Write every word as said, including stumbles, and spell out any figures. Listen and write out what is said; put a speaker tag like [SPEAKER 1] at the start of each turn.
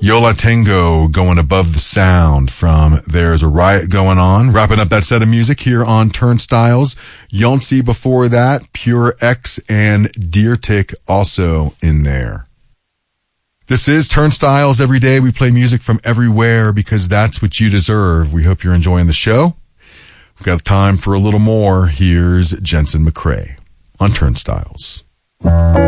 [SPEAKER 1] Yo La Tengo going above the sound from There's a Riot Going On. Wrapping up that set of music here on Turnstiles. Yonsei before that, Pure X and Deer Tick also in there. This is Turnstiles. Every day we play music from everywhere because that's what you deserve. We hope you're enjoying the show. We've got time for a little more. Here's Jensen McCrae on Turnstiles.